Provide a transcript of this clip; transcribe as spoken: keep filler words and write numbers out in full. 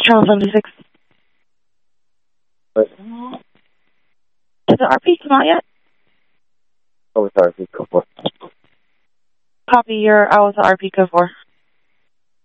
Channel seventy-six. What? Did the R P come out yet? Oh, it's R P code four. Copy your, I was the R P code four.